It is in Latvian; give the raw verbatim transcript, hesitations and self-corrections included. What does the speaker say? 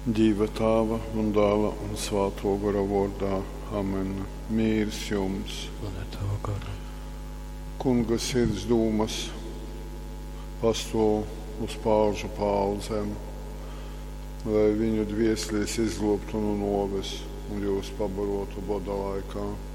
Dieva tēva un dēla un svēto gara vārdā. Amen. Mīrs jums. Un ar tavu garu. Kunga sirds dūmas pastāv uz paužu paudzēm, lai viņu dvieslis izglābtu no noves un jūs pabarotu bada laikā.